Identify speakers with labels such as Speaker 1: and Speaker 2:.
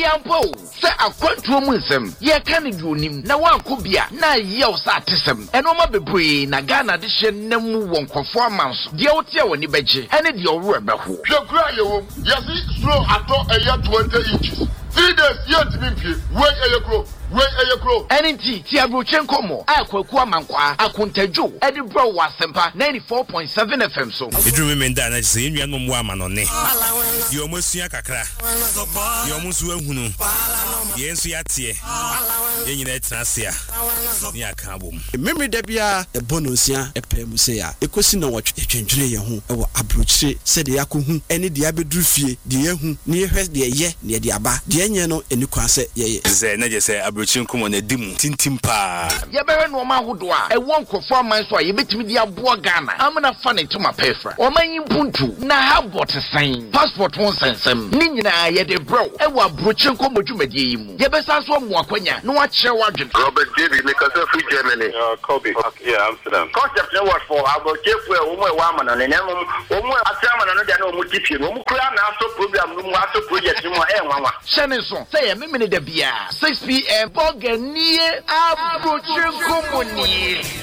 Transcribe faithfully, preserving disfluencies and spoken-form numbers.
Speaker 1: yampo se akwantuo mu nsem ye ka ne duonim na wanko bia na ye o sa atesem eno ma bebree na Ghana de hye nemu wonkofo amanso de wote a woni beje ene de owro ebeho
Speaker 2: hwekura yewom yesi slow ato eya twenty inches three days yet bimfie we eyekro we eyekro
Speaker 1: enenti ti abrochen komo akwaku amankwa akontajo edi bro wasempa ninety-four point seven F M so
Speaker 3: edru me nda na se enua no mo amanone ye omosua kakra ye omusu ahunu ye nsu yatie ye nyina etrase a ni aka bom
Speaker 4: memre da bia e bonosia epe mu se ya ekosi na wotwe etwentwene ye ho e wo abrochire se de yakohu ene de abeduru fie de yehu ne yehwe de ye ne de aba de enye no eni kwa se ye
Speaker 3: ze na je se abrochire komo na dimu tintim pa
Speaker 1: ye bewe no ma hodo a e wonkofo aman so a ye betimi de abo Ghana amna fa ne tuma pefra o man yimpuntu na ha bot sign passport won sensem ni nyina ye de bro e wo abrochire komo dwumadi yi mu ye besa so mo akwanya no wa kire wadwen
Speaker 2: Robert David Nicholas free Germany
Speaker 5: uh Kobe okay, yeah Amsterdam
Speaker 2: concept no what for abrochire fu e wo mo e wa amana ne nem wo mo atiamana no dia na wo mo tipie no mo kura na so program no mo aso project mo e nwanwa
Speaker 1: shene so say ye memene da bia six p m boganie abrochire komo ni